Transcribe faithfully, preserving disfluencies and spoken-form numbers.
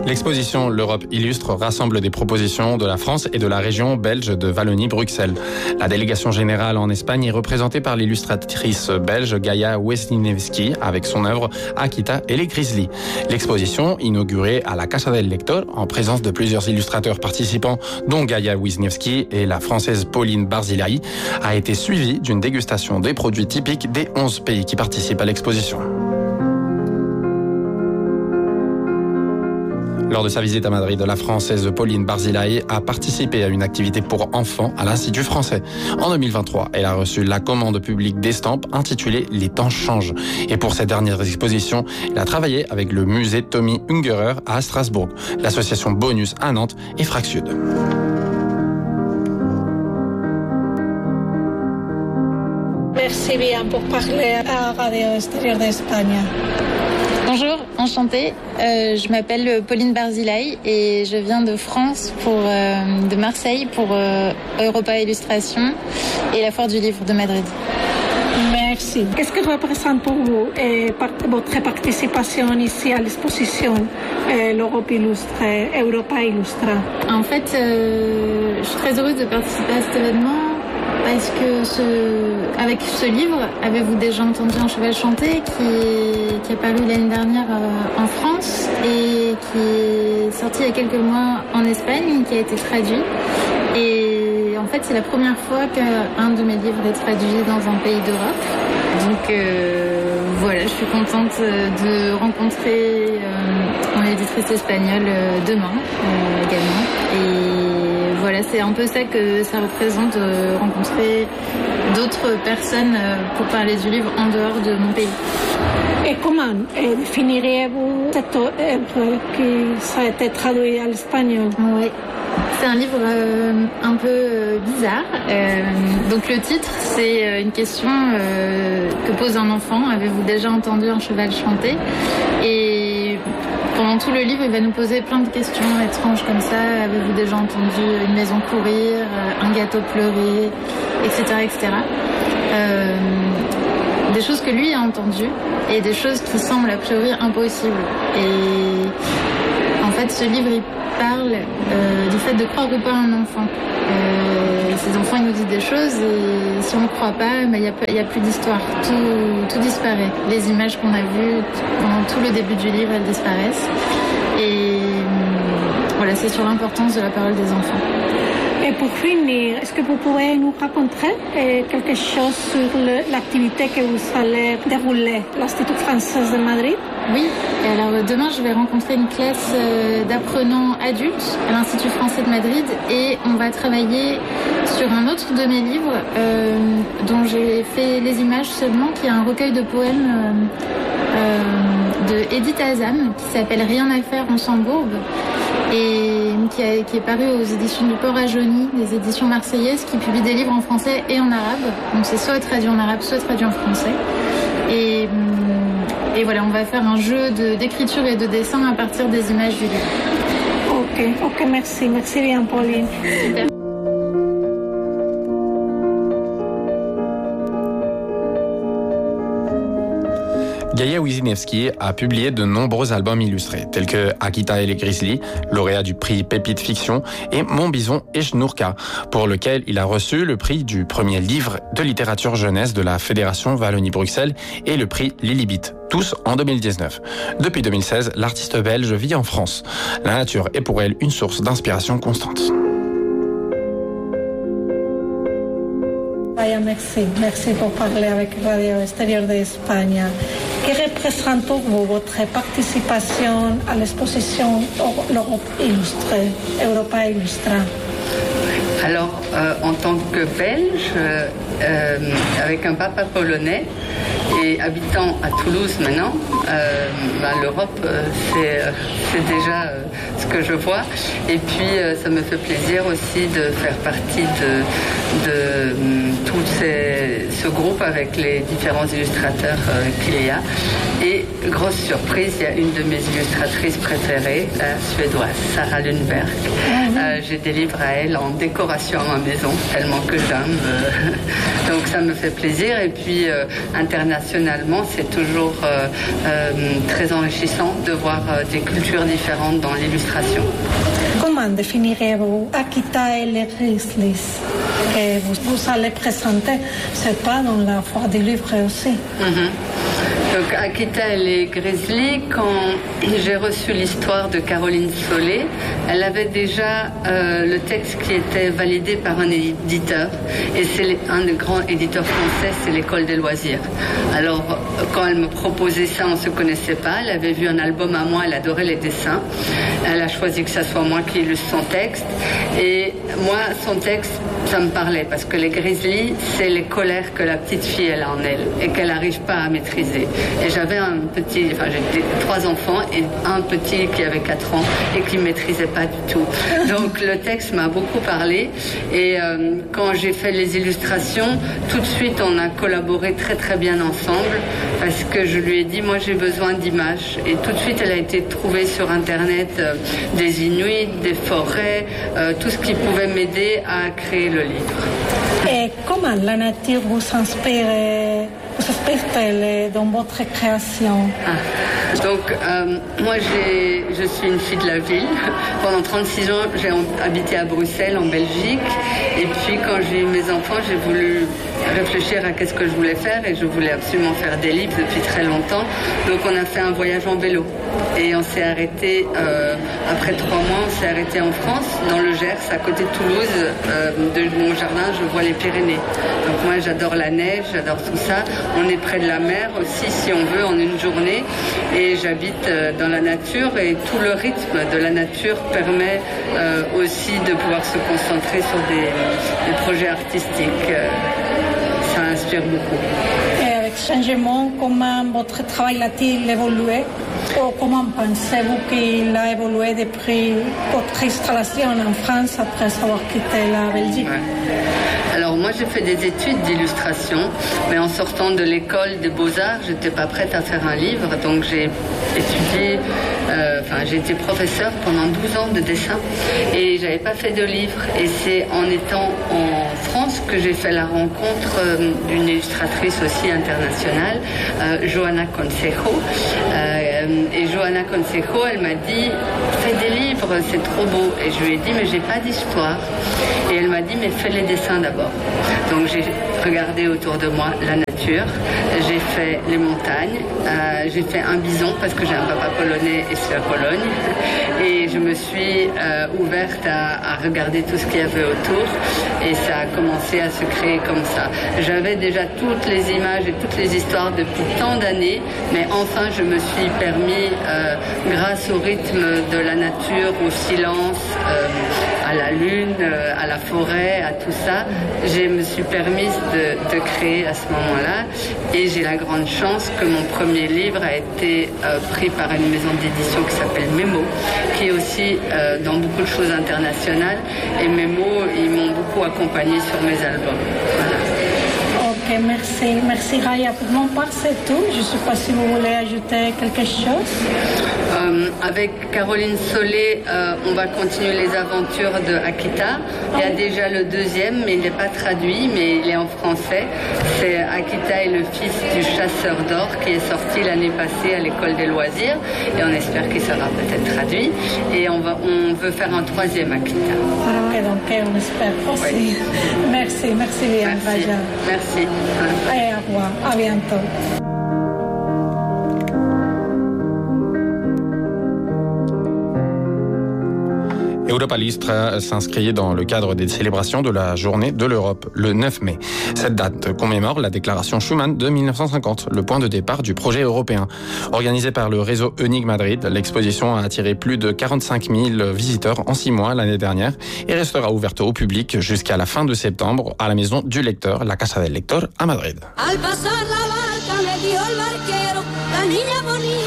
L'exposition L'Europe illustre rassemble des propositions de la France et de la région belge de Wallonie-Bruxelles. La délégation générale en Espagne est représentée par l'illustratrice belge Gaia Wisniewski avec son œuvre Akita et les Grizzlies. L'exposition, inaugurée à la Casa del Lector en présence de plusieurs illustrateurs participants dont Gaia Wisniewski et la française Pauline Barzilai, a été suivie d'une dégustation des produits typiques des onze pays qui participent à l'exposition. Lors de sa visite à Madrid, la Française Pauline Barzilai a participé à une activité pour enfants à l'Institut français. En deux mille vingt-trois, elle a reçu la commande publique d'estampes intitulée « Les temps changent ». Et pour cette dernière exposition, elle a travaillé avec le musée Tommy Ungerer à Strasbourg, l'association Bonus à Nantes et Frac Sud. Merci bien pour parler à Radio Extérieur d'Espagne. Bonjour, enchantée. Euh, je m'appelle Pauline Barzilai et je viens de France, pour, euh, de Marseille, pour euh, Europa Illustration et la Foire du Livre de Madrid. Merci. Qu'est-ce que représente pour vous eh, par, votre participation ici à l'exposition eh, l'Europe illustrée, Europa Illustra? En fait, euh, je suis très heureuse de participer à cet événement. Parce que ce, avec ce livre, avez-vous déjà entendu Un cheval chanté qui, qui est paru l'année dernière euh, en France et qui est sorti il y a quelques mois en Espagne, qui a été traduit. Et en fait, c'est la première fois qu'un de mes livres est traduit dans un pays d'Europe. Donc euh, voilà, je suis contente de rencontrer euh, mon éditrice espagnole euh, demain euh, également. Et voilà, c'est un peu ça que ça représente, de rencontrer d'autres personnes pour parler du livre en dehors de mon pays. Et comment définiriez-vous cette œuvre qui ça a été traduit à l'espagnol? Oui. C'est un livre euh, un peu euh, bizarre. Euh, donc le titre, c'est euh, une question euh, que pose un enfant. Avez-vous déjà entendu un cheval chanter? Et pendant tout le livre, il va nous poser plein de questions étranges comme ça. Avez-vous déjà entendu une maison courir, un gâteau pleurer, et cetera, et cetera. Euh, des choses que lui a entendues et des choses qui semblent a priori impossibles. Et en fait, ce livre, il parle euh, du fait de croire ou pas à un enfant. Euh, ces enfants, ils nous disent des choses et si on ne croit pas, il n'y a, a plus d'histoire. Tout, tout disparaît. Les images qu'on a vues pendant tout le début du livre, elles disparaissent. Et voilà, c'est sur l'importance de la parole des enfants. Et pour finir, est-ce que vous pouvez nous raconter quelque chose sur le, l'activité que vous allez dérouler à l'Institut français de Madrid? Oui, alors demain je vais rencontrer une classe d'apprenants adultes à l'Institut français de Madrid et on va travailler sur un autre de mes livres euh, dont j'ai fait les images seulement, qui est un recueil de poèmes euh, euh, de Edith Azam qui s'appelle Rien à faire, on s'embourbe, et qui, a, qui est paru aux éditions du Port à Jauny, des éditions marseillaises qui publient des livres en français et en arabe. Donc c'est soit traduit en arabe, soit traduit en français. Et, et voilà, on va faire un jeu de, d'écriture et de dessin à partir des images du livre. Ok, ok, merci, merci bien Pauline. Super. Gaia Wisniewski a publié de nombreux albums illustrés, tels que Akita et les Grizzlies, lauréat du prix Pépite Fiction, et Mon Bison et Schnourka, pour lequel il a reçu le prix du premier livre de littérature jeunesse de la Fédération Wallonie-Bruxelles et le prix Lilibit, tous en deux mille dix-neuf. Depuis deux mille seize, l'artiste belge vit en France. La nature est pour elle une source d'inspiration constante. Vaya, merci, merci pour parler avec Radio Extérieur d'Espagne. Que représente pour vous votre participation à l'exposition L'Europe illustrée, Europa Illustra? Alors, euh, en tant que Belge, euh, avec un papa polonais et habitant à Toulouse maintenant, euh, bah, l'Europe, euh, c'est, euh, c'est déjà euh, ce que je vois. Et puis, euh, ça me fait plaisir aussi de faire partie de, de um, tout ces, ce groupe avec les différents illustrateurs euh, qu'il y a. Et grosse surprise, il y a une de mes illustratrices préférées, la suédoise, Sarah Lundberg. Mm-hmm. Euh, j'ai des livres à elle en décoration à ma maison, tellement que j'aime. Euh, donc ça me fait plaisir. Et puis euh, internationalement, c'est toujours euh, euh, très enrichissant de voir euh, des cultures différentes dans l'illustration. Comment définirez-vous Akita et les Grizzlies que vous, vous allez présenter, c'est pas dans la foire du livre aussi? Mm-hmm. Donc Akita et les Grizzlies, quand j'ai reçu l'histoire de Caroline Solé, elle avait déjà euh, le texte qui était validé par un éditeur, et c'est un des grands éditeurs français, c'est l'École des loisirs. Alors quand elle me proposait ça, on ne se connaissait pas, elle avait vu un album à moi, elle adorait les dessins, elle a choisi que ça soit moi qui illustre son texte, et moi son texte ça me parlait, parce que les Grizzlies, c'est les colères que la petite fille elle a en elle et qu'elle n'arrive pas à maîtriser. Et j'avais un petit, enfin j'ai trois enfants et un petit qui avait quatre ans et qui ne maîtrisait pas du tout. Donc le texte m'a beaucoup parlé, et euh, quand j'ai fait les illustrations, tout de suite on a collaboré très très bien ensemble, parce que je lui ai dit moi j'ai besoin d'images, et tout de suite elle a été trouvée sur internet euh, des Inuits, des forêts, euh, tout ce qui pouvait m'aider à créer le livre. Et comment la nature vous inspire, vous inspire dans votre création? Ah. Donc, euh, moi, j'ai, je suis une fille de la ville. Pendant trente-six ans, j'ai habité à Bruxelles, en Belgique. Et puis, quand j'ai eu mes enfants, j'ai voulu réfléchir à qu'est-ce que je voulais faire, et je voulais absolument faire des livres depuis très longtemps. Donc, on a fait un voyage en vélo. Et on s'est arrêté, euh, après trois mois, on s'est arrêté en France, dans le Gers, à côté de Toulouse. Euh, de mon jardin, je vois les Pyrénées. Donc moi, j'adore la neige, j'adore tout ça. On est près de la mer aussi, si on veut, en une journée. Et j'habite euh, dans la nature, et tout le rythme de la nature permet euh, aussi de pouvoir se concentrer sur des, des projets artistiques. Euh, ça inspire beaucoup. Et avec ce changement, comment votre travail a-t-il évolué? Ou comment pensez-vous qu'il a évolué depuis votre installation en France après avoir quitté la Belgique? Ouais. Alors moi j'ai fait des études d'illustration, mais en sortant de l'école des Beaux-Arts, j'étais pas prête à faire un livre, donc j'ai étudié, euh, enfin j'ai été professeure pendant douze ans de dessin, et j'avais pas fait de livre, et c'est en étant en France que j'ai fait la rencontre euh, d'une illustratrice aussi internationale, euh, Johanna Consejo. Euh, et Johanna Consejo, elle m'a dit fais des livres, c'est trop beau. Et je lui ai dit mais j'ai pas d'histoire. Et elle m'a dit mais fais les dessins d'abord. Donc j'ai regardé autour de moi la nature, j'ai fait les montagnes, euh, j'ai fait un bison parce que j'ai un papa polonais et c'est la Pologne, et je me suis euh, ouverte à, à regarder tout ce qu'il y avait autour, et ça a commencé à se créer comme ça. J'avais déjà toutes les images et toutes les histoires depuis tant d'années, mais enfin je me suis permis, euh, grâce au rythme de la nature, au silence, euh, à la lune, euh, à la forêt, à tout ça, je me suis permise de, de créer à ce moment-là, et j'ai la grande chance que mon premier livre a été euh, pris par une maison d'édition qui s'appelle Memo, qui est aussi euh, dans beaucoup de choses internationales, et Memo, ils m'ont beaucoup accompagnée sur mes albums. Voilà. Ok, merci. Merci Raya. Pour mon part, c'est tout. Je ne sais pas si vous voulez ajouter quelque chose. Euh, avec Caroline Solé, euh, on va continuer les aventures de Akita. Il y a déjà le deuxième, mais il n'est pas traduit, mais il est en français. C'est Akita et le fils du chasseur d'or, qui est sorti l'année passée à l'école des loisirs, et on espère qu'il sera peut-être traduit. Et on, va, on veut faire un troisième Akita. Ah, ok, donc on espère aussi. Oui. Merci, merci bien, Merci. Raya. Merci. Et au revoir. À bientôt. Europa Illustre s'inscrit dans le cadre des célébrations de la Journée de l'Europe, le neuf mai. Cette date commémore la déclaration Schuman de mille neuf cent cinquante, le point de départ du projet européen. Organisée par le réseau Eunic Madrid, l'exposition a attiré plus de quarante-cinq mille visiteurs en six mois l'année dernière et restera ouverte au public jusqu'à la fin de septembre à la maison du lecteur, la Casa del Lector, à Madrid. Al pasar la barca me dio el barquero, la niña bonita.